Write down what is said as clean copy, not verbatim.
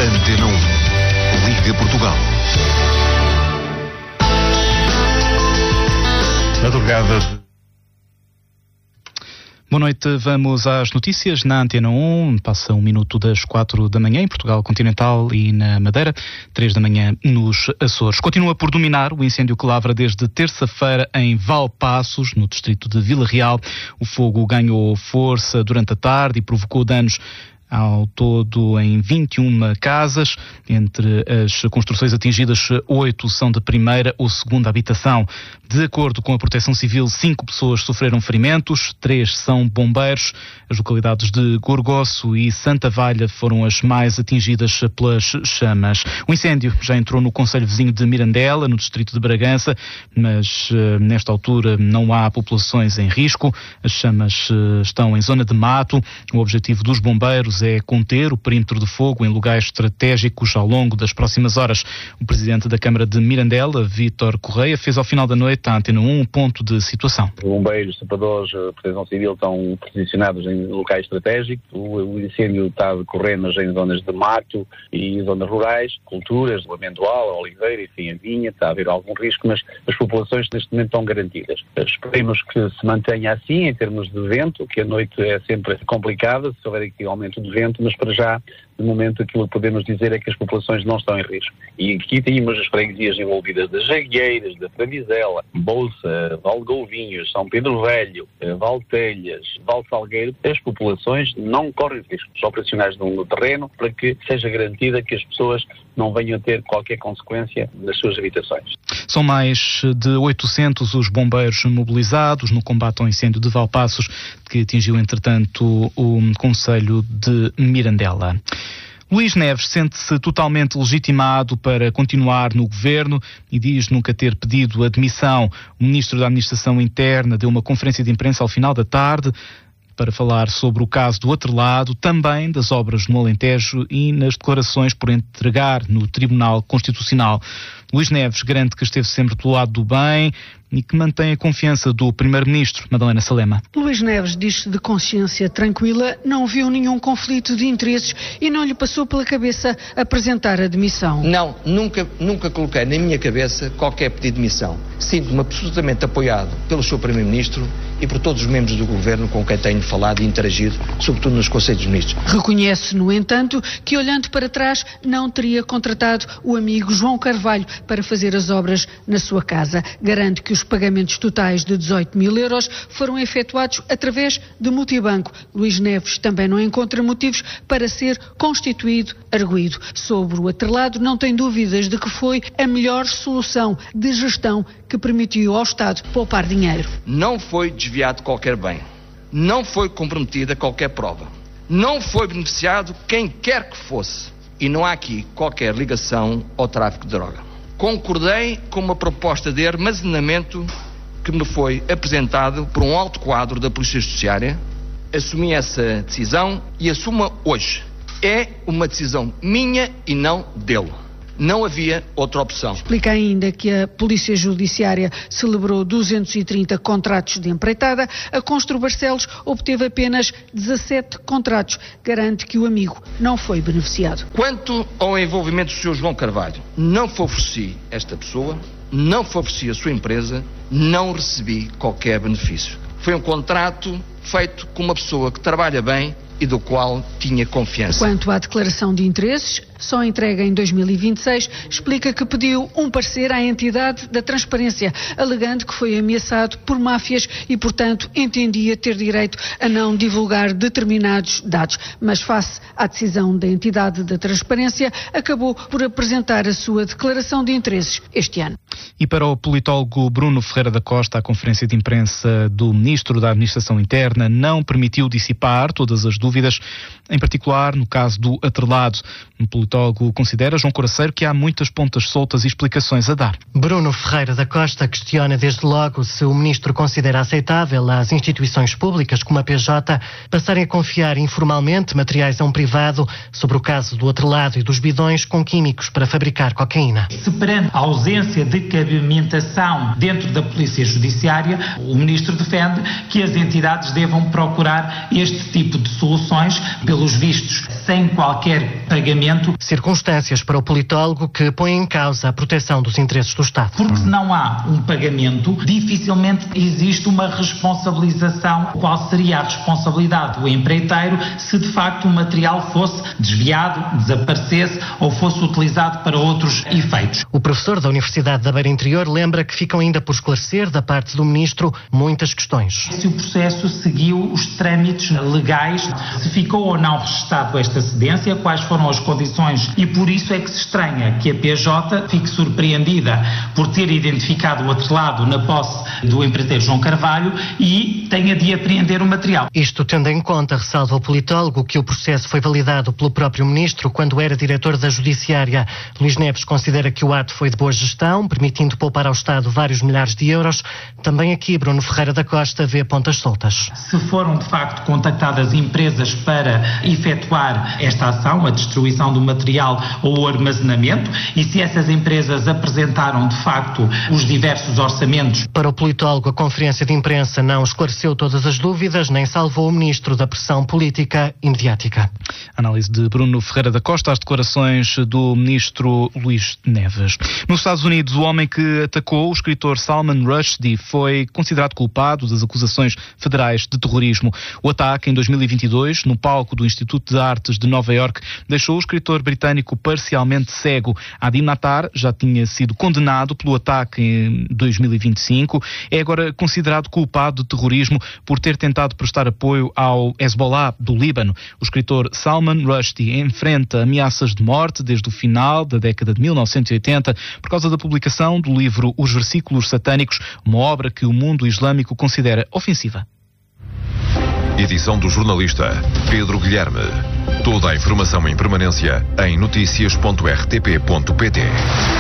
Antena 1. Liga Portugal. Madrugada. Boa noite, vamos às notícias na Antena 1. Passa 1 minuto das 4 da manhã em Portugal Continental e na Madeira, 3 da manhã nos Açores. Continua por dominar o incêndio que lavra desde terça-feira em Valpaços, no distrito de Vila Real. O fogo ganhou força durante a tarde e provocou danos ao todo em 21 casas. Entre as construções atingidas, 8 são de primeira ou segunda habitação. De acordo com a Proteção Civil, 5 pessoas sofreram ferimentos, 3 são bombeiros. As localidades de Gorgosso e Santa Valha foram as mais atingidas pelas chamas. O incêndio já entrou no concelho vizinho de Mirandela, no distrito de Bragança, mas nesta altura não há populações em risco. As chamas estão em zona de mato. O objetivo dos bombeiros é conter o perímetro de fogo em lugares estratégicos ao longo das próximas horas. O presidente da Câmara de Mirandela, Vítor Correia, fez ao final da noite à Antena 1 um ponto de situação. Bombeiros, sapadores, Proteção Civil estão posicionados em locais estratégicos. O incêndio está a decorrer nas zonas de mato e zonas rurais, culturas, o amendoal, a oliveira, enfim, a vinha. Está a haver algum risco, mas as populações neste momento estão garantidas. Esperemos que se mantenha assim em termos de vento, que a noite é sempre complicada, se houver aqui aumento de vento, mas para já, de momento, aquilo que podemos dizer é que as populações não estão em risco. E aqui temos as freguesias envolvidas das Jagueiras, da Fravizela, Bolsa, Valdegovinhos, São Pedro Velho, Valtelhas, Valsalgueiro. As populações não correm risco. Os operacionais no terreno para que seja garantida que as pessoas não venham a ter qualquer consequência das suas habitações. São mais de 800 os bombeiros mobilizados no combate ao incêndio de Valpaços, que atingiu, entretanto, o concelho de Mirandela. Luís Neves sente-se totalmente legitimado para continuar no governo e diz nunca ter pedido admissão. O ministro da Administração Interna deu uma conferência de imprensa ao final da tarde para falar sobre o caso do Atrelado, também das obras no Alentejo e nas declarações por entregar no Tribunal Constitucional. Luís Neves garante que esteve sempre do lado do bem e que mantém a confiança do Primeiro-Ministro, Madalena Salema. Luís Neves diz-se de consciência tranquila, não viu nenhum conflito de interesses e não lhe passou pela cabeça apresentar a demissão. Não, nunca coloquei na minha cabeça qualquer pedido de demissão. Sinto-me absolutamente apoiado pelo Sr. Primeiro-Ministro e por todos os membros do Governo com quem tenho falado e interagido, sobretudo nos Conselhos de Ministros. Reconhece, no entanto, que olhando para trás não teria contratado o amigo João Carvalho para fazer as obras na sua casa. Garante que os pagamentos totais de 18 mil euros foram efetuados através de multibanco. Luís Neves também não encontra motivos para ser constituído arguido. Sobre o Atrelado, não tem dúvidas de que foi a melhor solução de gestão que permitiu ao Estado poupar dinheiro. Não foi desviado qualquer bem. Não foi comprometida qualquer prova. Não foi beneficiado quem quer que fosse. E não há aqui qualquer ligação ao tráfico de droga. Concordei com uma proposta de armazenamento que me foi apresentado por um alto quadro da Polícia Judiciária. Assumi essa decisão e assumo hoje. É uma decisão minha e não dele. Não havia outra opção. Explica ainda que a Polícia Judiciária celebrou 230 contratos de empreitada. A Constru Barcelos obteve apenas 17 contratos. Garante que o amigo não foi beneficiado. Quanto ao envolvimento do Sr. João Carvalho, não favoreci esta pessoa, não favoreci a sua empresa, não recebi qualquer benefício. Foi um contrato feito com uma pessoa que trabalha bem e do qual tinha confiança. Quanto à declaração de interesses, só entrega em 2026, explica que pediu um parecer à entidade da transparência, alegando que foi ameaçado por máfias e, portanto, entendia ter direito a não divulgar determinados dados. Mas, face à decisão da entidade da transparência, acabou por apresentar a sua declaração de interesses este ano. E para o politólogo Bruno Ferreira da Costa, a conferência de imprensa do Ministro da Administração Interna não permitiu dissipar todas as dúvidas, em particular no caso do Atrelado. O politólogo considera, João Coraceiro, que há muitas pontas soltas e explicações a dar. Bruno Ferreira da Costa questiona desde logo se o Ministro considera aceitável às instituições públicas como a PJ passarem a confiar informalmente materiais a um privado sobre o caso do Atrelado e dos bidões com químicos para fabricar cocaína. Se perante a ausência de cabimentação dentro da Polícia Judiciária, o Ministro defende que as entidades devam procurar este tipo de solução devoluções, pelos vistos, sem qualquer pagamento. Circunstâncias para o politólogo que põem em causa a proteção dos interesses do Estado. Porque se não há um pagamento, dificilmente existe uma responsabilização. Qual seria a responsabilidade do empreiteiro se de facto o material fosse desviado, desaparecesse ou fosse utilizado para outros efeitos? O professor da Universidade da Beira Interior lembra que ficam ainda por esclarecer da parte do Ministro muitas questões. Se o processo seguiu os trâmites legais, se ficou ou não registado esta cedência, quais foram as condições, e por isso é que se estranha que a PJ fique surpreendida por ter identificado o atrelado na posse do empreiteiro João Carvalho e tenha de apreender o material. Isto tendo em conta, ressalva o politólogo, que o processo foi validado pelo próprio Ministro quando era diretor da Judiciária. Luís Neves considera que o ato foi de boa gestão, permitindo poupar ao Estado vários milhares de euros. Também aqui Bruno Ferreira da Costa vê pontas soltas. Se foram de facto contactadas empresas para efetuar esta ação, a destruição do material ou o armazenamento, e se essas empresas apresentaram de facto os diversos orçamentos. Para o politólogo, a conferência de imprensa não esclareceu todas as dúvidas, nem salvou o Ministro da pressão política e mediática. Análise de Bruno Ferreira da Costa às declarações do Ministro Luís Neves. Nos Estados Unidos, o homem que atacou o escritor Salman Rushdie foi considerado culpado das acusações federais de terrorismo. O ataque em 2022, no palco do Instituto de Artes de Nova Iorque, deixou o escritor britânico parcialmente cego. Adim Natar já tinha sido condenado pelo ataque em 2025. É agora considerado culpado de terrorismo por ter tentado prestar apoio ao Hezbollah do Líbano. O escritor Salman Rushdie enfrenta ameaças de morte desde o final da década de 1980 por causa da publicação do livro Os Versículos Satânicos, uma obra que o mundo islâmico considera ofensiva. Edição do jornalista Pedro Guilherme. Toda a informação em permanência em noticias.rtp.pt.